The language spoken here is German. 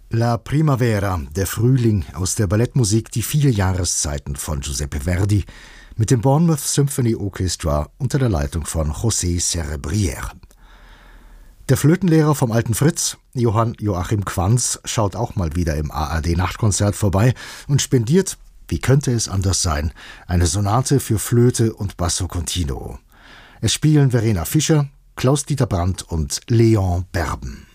La Primavera, der Frühling aus der Ballettmusik Die 4 Jahreszeiten von Giuseppe Verdi mit dem Bournemouth Symphony Orchestra unter der Leitung von José Cerebrière. Der Flötenlehrer vom alten Fritz, Johann Joachim Quanz, schaut auch mal wieder im ARD-Nachtkonzert vorbei und spendiert, wie könnte es anders sein, eine Sonate für Flöte und Basso Continuo. Es spielen Verena Fischer, Klaus-Dieter Brandt und Leon Berben.